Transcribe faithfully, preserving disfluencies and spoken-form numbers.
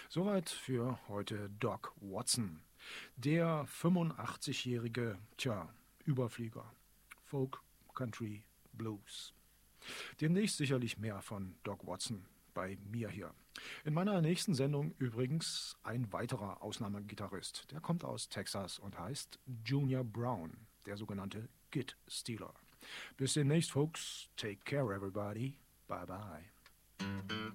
Soweit für heute Doc Watson. Der fünfundachtzig-jährige, tja, Überflieger. Folk, Country, Blues. Demnächst sicherlich mehr von Doc Watson bei mir hier. In meiner nächsten Sendung übrigens ein weiterer Ausnahmegitarrist. Der kommt aus Texas und heißt Junior Brown, der sogenannte Git Stealer. Bis demnächst, folks. Take care, everybody. Bye bye.